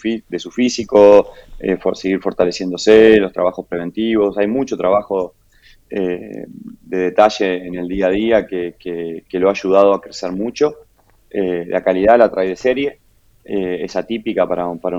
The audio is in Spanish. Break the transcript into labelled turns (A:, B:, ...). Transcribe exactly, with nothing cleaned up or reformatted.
A: fi- de su físico, eh, for- seguir fortaleciéndose, los trabajos preventivos. Hay mucho trabajo eh, de detalle en el día a día que, que- que lo ha ayudado a crecer mucho. Eh, la calidad la trae de serie, eh, es atípica para, un- para